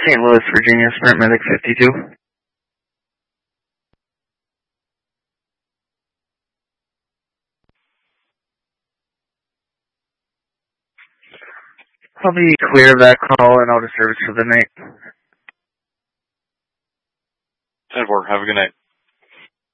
St. Louis, Virginia, Sprint Medic 52. I'll be clear of that call and out of service for the night. 10-4, have a good night.